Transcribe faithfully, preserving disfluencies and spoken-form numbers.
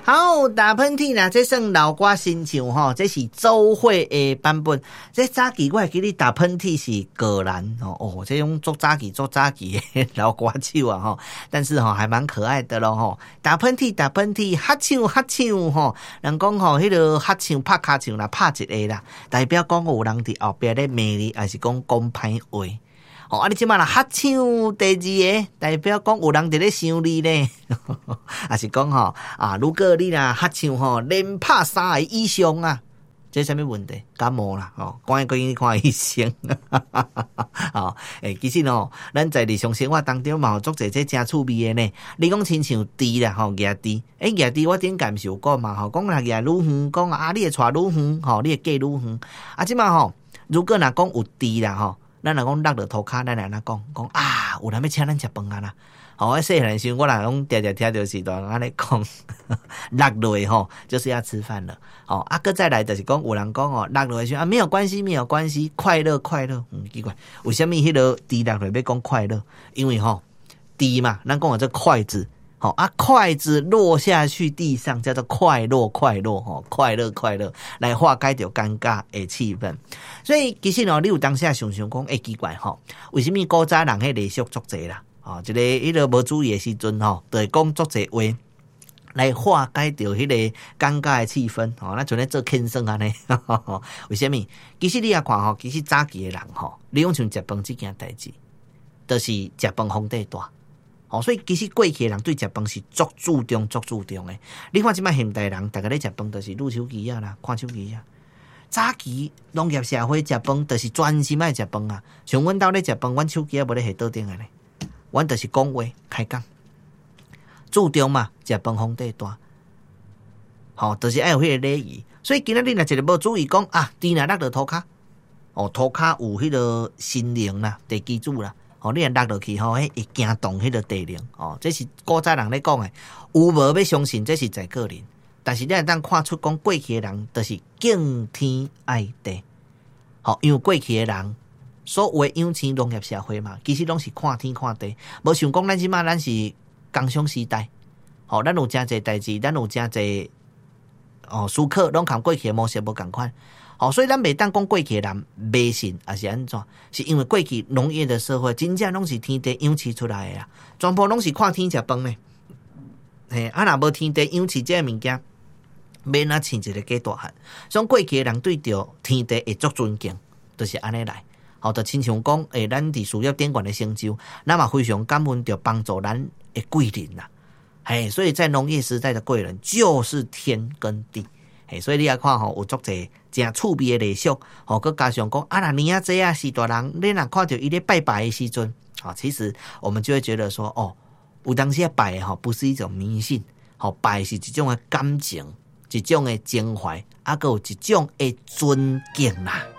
好，打喷嚏啦，这算老歌新唱吼，这是周蕙的版本。这早期我还记得打喷嚏是果然哦哦，这种做早期做早期的老歌手啊吼，但是吼还蛮可爱的咯吼。打喷嚏打喷嚏，哈唱哈唱吼，人讲吼迄个哈唱拍卡唱啦，拍一个啦，代表讲有人伫后壁咧骂你，还是讲讲歹话。哦，啊！你即摆啦，哈唱第二个，代表讲有人伫咧想你咧，还是讲吼啊？如果你啦哈唱吼，连拍三个以上啊，这是啥物问题？感冒啦，哦，赶紧去看医生。哦，诶，其实哦，咱在日常生活当中嘛，有足侪这真趣味的呢。你讲亲像猪啦，吼野猪，诶，野猪我顶间毋是有讲嘛，吼，讲啦野愈远，讲啊，你会带愈远，吼，你会嫁愈远。啊，即摆吼，如果若讲有猪啦，吼。咱若讲落落涂骹，咱来安怎讲？讲啊，有人要请咱食饭啊啦！吼、哦，细汉时我若拢常常听到是段安尼讲，落落吼就是要吃饭了。哦，啊，搁再来就是讲有人讲哦，落落时啊没有关系，没有关系，快乐快乐。嗯，奇怪，为什么迄个猪落落要讲快乐？因为吼猪嘛，咱讲的这筷子。好啊，筷子落下去地上叫做快乐快乐吼，快乐快乐来化解掉尴尬的气氛。所以其实哦，你有当下想想讲，会奇怪吼，为什么古早人迄礼俗足侪啦？哦，一个迄个无注意的时阵吼，就会讲足侪话来化解掉迄个尴尬的气氛。吼，咱就咧做轻松安尼。为什么？其实你也看吼，其实早期的人吼，你讲像食饭这件代志，就是食饭皇帝大。哦，所以其实过去的人对食饭是足注重、足注重的。你看即摆现代人，大家咧食饭就是撸手机啊啦，看手机啊。早期农业社会食饭就是专心爱食饭啊。像阮兜咧食饭，阮手机也无咧下倒顶的咧，阮就是讲话开讲，注重嘛，食饭皇帝大。吼、哦，就是爱有迄个礼仪。所以今仔日若一个无注意讲啊，猪若落落涂骹，哦，涂骹有迄个心灵啦，地基主啦。哦，你若落落去吼，迄会惊动迄个地灵哦，这是古早人咧讲诶，有无要相信，这是在个人。但是你若当看出讲过去的人，就是敬天爱地。好、哦，因为过去的人所谓养生农业社会嘛，其实拢是看天看地，无想讲咱即马咱是工商时代。好、哦，咱有真侪代志，咱有真侪哦思考，拢同过去的模式无共款。好，所以咱袂当讲过去的人迷信，还是安怎？是因为过去农业的社会，真正拢是天地养饲出来的啊，全部拢是看天食饭的。嘿，啊，若无天地养饲这个物件，免哪饲一个鸡大汉。所以过去的人对着天地会足尊敬，就是安尼来。好，就亲像讲，诶，咱伫事业顶悬的成就，咱嘛非常感恩着帮助咱的贵人啦。嘿，所以在农业时代的贵人就是天跟地。嘿，所以你来看吼，有足侪真趣味的礼俗，吼，佮加上讲啊，那年啊这啊是大人，你若看到伊咧拜拜的时阵，好，其实我们就会觉得说，哦，有当时拜吼不是一种迷信，吼，拜是一种的感情，一种的情怀，啊，佮有一种的尊敬啦。